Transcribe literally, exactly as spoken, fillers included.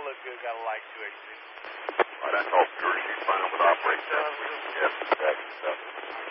all look good. Got a light two eighty-six. All right, I told her she's fine with operating that. We can get that stuff.